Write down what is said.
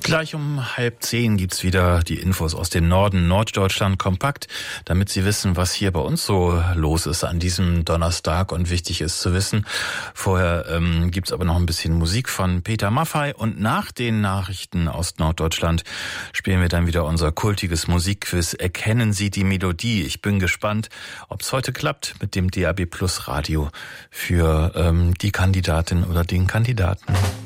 Gleich um 9:30 gibt's wieder die Infos aus dem Norden, Norddeutschland kompakt, damit Sie wissen, was hier bei uns so los ist an diesem Donnerstag und wichtig ist zu wissen. Vorher gibt's aber noch ein bisschen Musik von Peter Maffay und nach den Nachrichten aus Norddeutschland spielen wir dann wieder unser kultiges Musikquiz. Erkennen Sie die Melodie? Ich bin gespannt, ob's heute klappt mit dem DAB Plus Radio für die Kandidatin oder den Kandidaten.